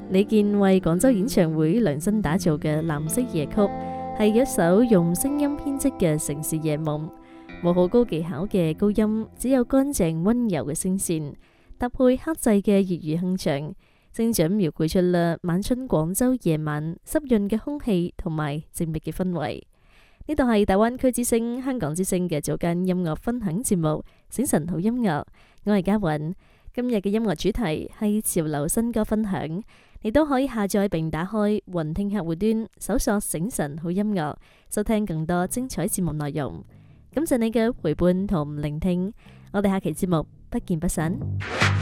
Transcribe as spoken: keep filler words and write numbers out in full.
李健為廣州演唱會量身打造嘅《藍色夜曲》，係一首用聲音編織嘅城市夜夢，冇好高技巧嘅高音，只有乾淨溫柔嘅聲線，搭配克制嘅粵語哼唱，精準描繪出啦晚春廣州夜晚濕潤嘅空氣同埋靜謐嘅氛圍。呢度係大灣區之聲、香港之聲嘅早間音樂分享節目《醒晨好音樂》，我係嘉韻。今日嘅音樂主題係潮流新歌分享，你都可以下載並打開雲聽客戶端，搜索醒晨好音樂，收聽更多精彩節目內容。感謝你嘅陪伴同聆聽，我哋下期節目不見不散。